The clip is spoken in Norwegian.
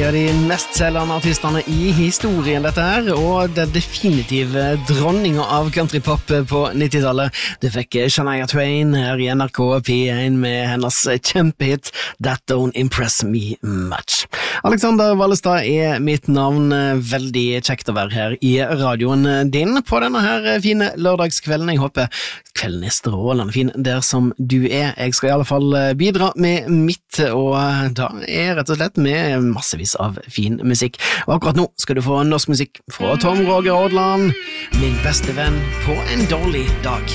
av de mestselgende artistene I historien dette her, og det definitive dronninga av countrypop på 90-tallet. Du fikk Shania Twain her I NRK P1 med hennes kjempehit That Don't Impress Me Much. Alexander Vallestad mitt navn, veldig kjekt å være her I radioen din på denne her fine lørdagskvelden. Jeg håper kvelden strålende fin der som du Jeg skal I alle fall bidra med mitt, og da rett og slett med massevis av fin musikk. Og akkurat nå skal du få norsk musikk fra Tom Roger Odland, min beste venn på en dårlig dag.